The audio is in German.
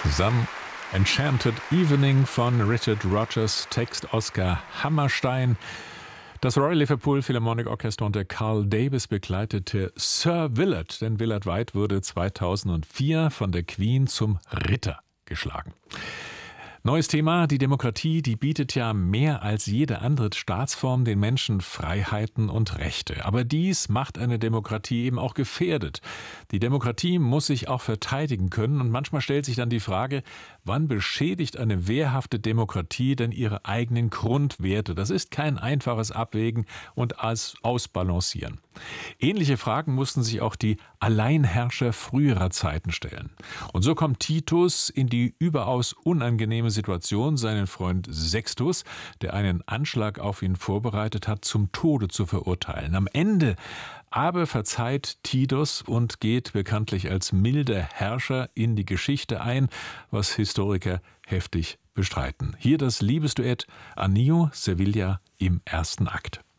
Some Enchanted Evening von Richard Rodgers, Text Oskar Hammerstein. Das Royal Liverpool Philharmonic Orchestra unter Carl Davis begleitete Sir Willard, denn Willard White wurde 2004 von der Queen zum Ritter geschlagen. Neues Thema, die Demokratie, die bietet ja mehr als jede andere Staatsform den Menschen Freiheiten und Rechte. Aber dies macht eine Demokratie eben auch gefährdet. Die Demokratie muss sich auch verteidigen können und manchmal stellt sich dann die Frage, wann beschädigt eine wehrhafte Demokratie denn ihre eigenen Grundwerte? Das ist kein einfaches Abwägen und Ausbalancieren. Ähnliche Fragen mussten sich auch die Alleinherrscher früherer Zeiten stellen. Und so kommt Titus in die überaus unangenehme Situation, seinen Freund Sextus, der einen Anschlag auf ihn vorbereitet hat, zum Tode zu verurteilen. Am Ende aber verzeiht Titus und geht bekanntlich als milder Herrscher in die Geschichte ein, was Historiker heftig bestreiten. Hier das Liebesduett Anio Sevilla im ersten Akt.